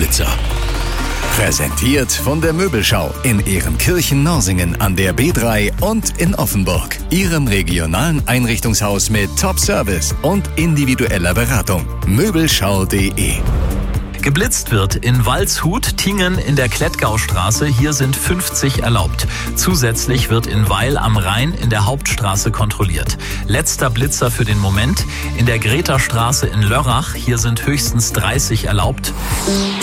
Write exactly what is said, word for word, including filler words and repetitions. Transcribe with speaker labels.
Speaker 1: Blitzer. Präsentiert von der Möbelschau in Ehrenkirchen-Norsingen an der B drei und in Offenburg. Ihrem regionalen Einrichtungshaus mit Top-Service und individueller Beratung. Möbelschau punkt de.
Speaker 2: Geblitzt wird in Waldshut, Tingen in der Klettgaustraße. Hier sind fünfzig erlaubt. Zusätzlich wird in Weil am Rhein in der Hauptstraße kontrolliert. Letzter Blitzer für den Moment in der Gretastraße in Lörrach. Hier sind höchstens dreißig erlaubt.